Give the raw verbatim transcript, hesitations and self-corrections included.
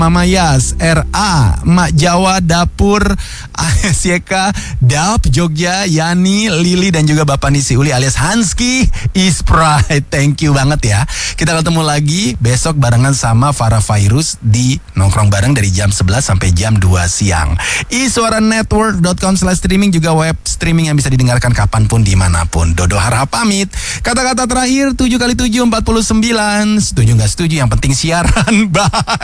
Mama Yas, R A, Mak Jawa, Dapur, A S Y K, Dap, Jogja, Yani, Lili, dan juga Bapak Nisi Uli alias Hanski is Pride. Thank you banget ya. Kita ketemu lagi besok barengan sama Farah Fairuz di Nongkrong Bareng dari jam sebelas sampai jam dua siang. iswaranetwork dot com slash streaming juga web streaming yang bisa didengarkan kapanpun dimanapun. Dodo Harha pamit. Kata-kata terakhir tujuh kali tujuh empat puluh sembilan. Setuju gak setuju, yang penting siaran. Bye.